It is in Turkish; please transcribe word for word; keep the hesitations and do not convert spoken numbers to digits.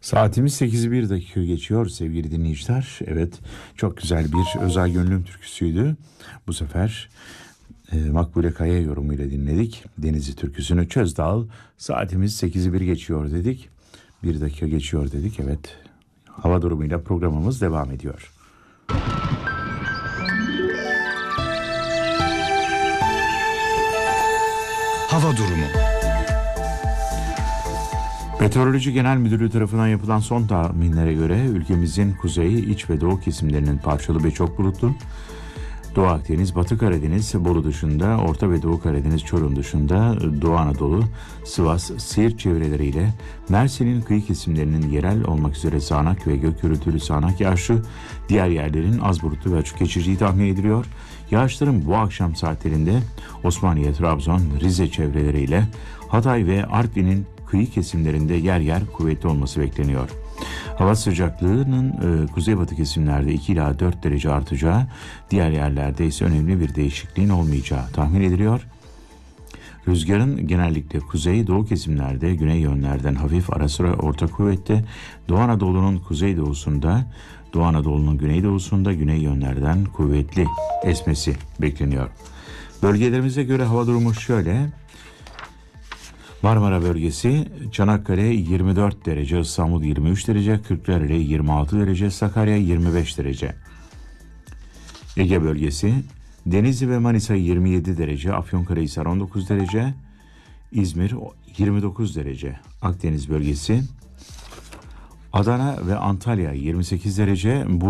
Saatimiz sekizi bir dakika geçiyor sevgili dinleyiciler. Evet, çok güzel bir Özel Gönlüm türküsüydü. Bu sefer e, Makbule Kaya yorumuyla dinledik. Denizli türküsünü Çözdal. Saatimiz sekizi bir geçiyor dedik. Bir dakika geçiyor dedik. Evet, hava durumuyla programımız devam ediyor. Hava durumu. Meteoroloji Genel Müdürlüğü tarafından yapılan son tahminlere göre ülkemizin kuzey, iç ve doğu kesimlerinin parçalı ve çok bulutlu, Doğu Akdeniz, Batı Karadeniz, Bolu dışında, Orta ve Doğu Karadeniz, Çorum dışında, Doğu Anadolu, Sivas, Siirt çevreleriyle Mersin'in kıyı kesimlerinin yerel olmak üzere sağanak ve gök gürültülü sağanak yağışlı, diğer yerlerin az bulutlu ve açık geçeceği tahmin ediliyor. Yağışların bu akşam saatlerinde Osmaniye, Trabzon, Rize çevreleriyle Hatay ve Artvin'in kıyı kesimlerinde yer yer kuvvetli olması bekleniyor. Hava sıcaklığının e, kuzeybatı kesimlerde iki ila dört derece artacağı, diğer yerlerde ise önemli bir değişikliğin olmayacağı tahmin ediliyor. Rüzgarın genellikle kuzey doğu kesimlerde güney yönlerden hafif ara sıra orta kuvvette, Doğu Anadolu'nun kuzeydoğusunda, Doğu Anadolu'nun güneydoğusunda güney yönlerden kuvvetli esmesi bekleniyor. Bölgelerimize göre hava durumu şöyle: Marmara bölgesi Çanakkale yirmi dört derece, İstanbul yirmi üç derece, Kırklareli yirmi altı derece, Sakarya yirmi beş derece. Ege bölgesi Denizli ve Manisa yirmi yedi derece, Afyonkarahisar on dokuz derece, İzmir yirmi dokuz derece. Akdeniz bölgesi Adana ve Antalya yirmi sekiz derece,